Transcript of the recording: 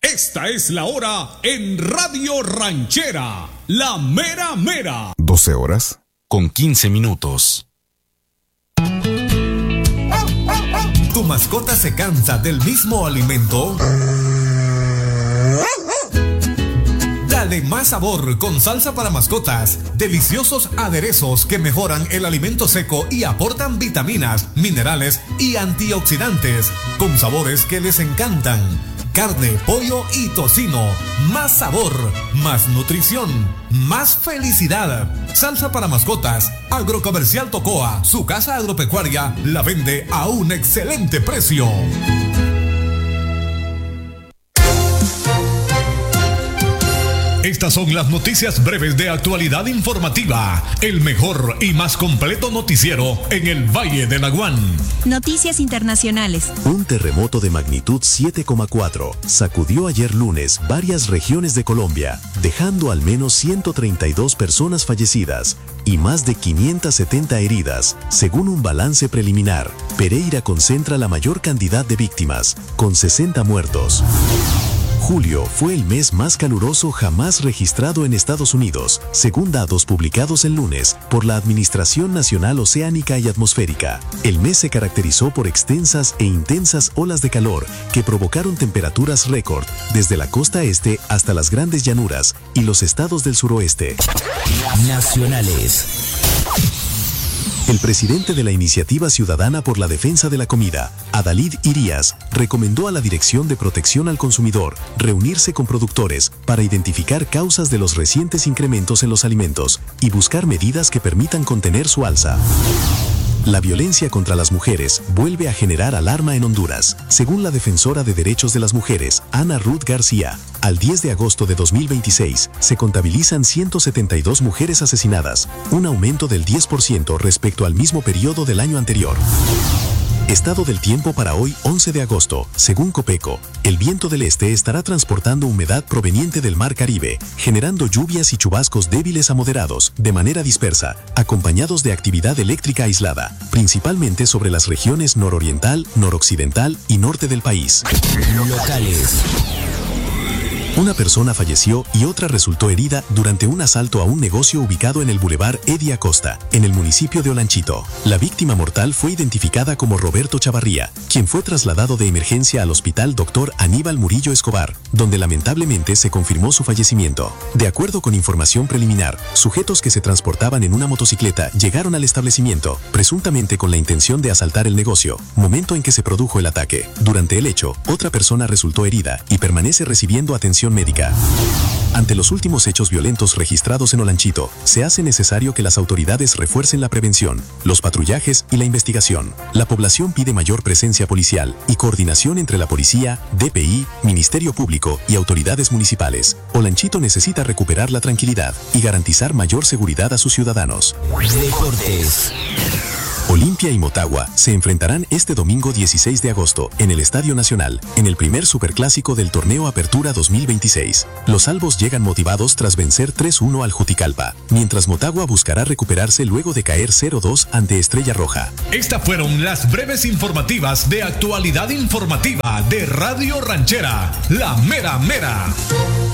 Esta es la hora en Radio Ranchera, la mera mera. 12 horas con 15 minutos. ¿Tu mascota se cansa del mismo alimento? Dale más sabor con salsa para mascotas. Deliciosos aderezos que mejoran el alimento seco y aportan vitaminas, minerales y antioxidantes. Con sabores que les encantan. Carne, pollo y tocino. Más sabor, más nutrición, más felicidad. Salsa para mascotas. Agrocomercial Tocoa, su casa agropecuaria, la vende a un excelente precio. Estas son las noticias breves de actualidad informativa. El mejor y más completo noticiero en el Valle de Laguán. Noticias internacionales. Un terremoto de magnitud 7,4 sacudió ayer lunes varias regiones de Colombia, dejando al menos 132 personas fallecidas y más de 570 heridas, según un balance preliminar. Pereira concentra la mayor cantidad de víctimas, con 60 muertos. Julio fue el mes más caluroso jamás registrado en Estados Unidos, según datos publicados el lunes por la Administración Nacional Oceánica y Atmosférica. El mes se caracterizó por extensas e intensas olas de calor que provocaron temperaturas récord desde la costa este hasta las grandes llanuras y los estados del suroeste. Nacionales. El presidente de la Iniciativa Ciudadana por la Defensa de la Comida, Adalid Irías, recomendó a la Dirección de Protección al Consumidor reunirse con productores para identificar causas de los recientes incrementos en los alimentos y buscar medidas que permitan contener su alza. La violencia contra las mujeres vuelve a generar alarma en Honduras. Según la defensora de derechos de las mujeres, Ana Ruth García, al 10 de agosto de 2026 se contabilizan 172 mujeres asesinadas, un aumento del 10% respecto al mismo periodo del año anterior. Estado del tiempo para hoy 11 de agosto. Según Copeco, el viento del este estará transportando humedad proveniente del Mar Caribe, generando lluvias y chubascos débiles a moderados, de manera dispersa, acompañados de actividad eléctrica aislada, principalmente sobre las regiones nororiental, noroccidental y norte del país. Locales. Una persona falleció y otra resultó herida durante un asalto a un negocio ubicado en el Boulevard Eddie Acosta, en el municipio de Olanchito. La víctima mortal fue identificada como Roberto Chavarría, quien fue trasladado de emergencia al hospital Dr. Aníbal Murillo Escobar, donde lamentablemente se confirmó su fallecimiento. De acuerdo con información preliminar, sujetos que se transportaban en una motocicleta llegaron al establecimiento, presuntamente con la intención de asaltar el negocio, momento en que se produjo el ataque. Durante el hecho, otra persona resultó herida y permanece recibiendo atención médica. Ante los últimos hechos violentos registrados en Olanchito, se hace necesario que las autoridades refuercen la prevención, los patrullajes y la investigación. La población pide mayor presencia policial y coordinación entre la policía, DPI, Ministerio Público y autoridades municipales. Olanchito necesita recuperar la tranquilidad y garantizar mayor seguridad a sus ciudadanos. Deportes. Olimpia y Motagua se enfrentarán este domingo 16 de agosto en el Estadio Nacional, en el primer superclásico del torneo Apertura 2026. Los albos llegan motivados tras vencer 3-1 al Juticalpa, mientras Motagua buscará recuperarse luego de caer 0-2 ante Estrella Roja. Estas fueron las breves informativas de actualidad informativa de Radio Ranchera, la mera mera.